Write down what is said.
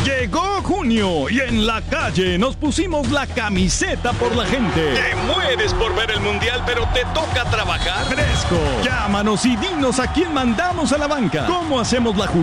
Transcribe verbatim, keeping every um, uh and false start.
Llegó junio y en la calle nos pusimos la camiseta por la gente. Te mueres por ver el mundial, pero te toca trabajar. Fresco. Llámanos y dinos a quién mandamos a la banca. ¿Cómo hacemos la jugada?